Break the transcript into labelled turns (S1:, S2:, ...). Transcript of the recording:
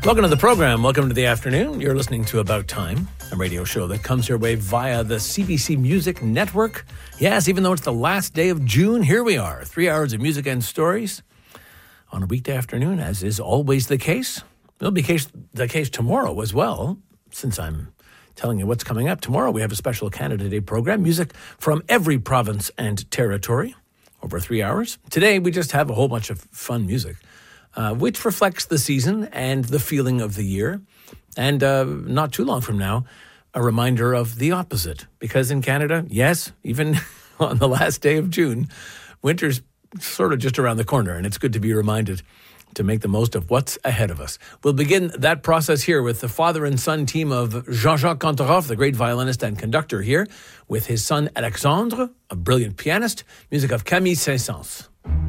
S1: Welcome to the program. Welcome to the afternoon. You're listening to About Time, a radio show that comes your way via the CBC Music Network. Yes, even though it's the last day of June, here we are. 3 hours of music and stories on a weekday afternoon, as is always the case. It'll be the case tomorrow as well, since I'm telling you what's coming up. Tomorrow we have a special Canada Day program, music from every province and territory over 3 hours. Today we just have a whole bunch of fun music. Which reflects the season and the feeling of the year. And not too long from now, a reminder of the opposite. Because in Canada, yes, even on the last day of June, winter's sort of just around the corner. And it's good to be reminded to make the most of what's ahead of us. We'll begin that process here with the father and son team of Jean-Jacques Kantorov, the great violinist and conductor here, with his son Alexandre, a brilliant pianist, music of Camille Saint-Saëns.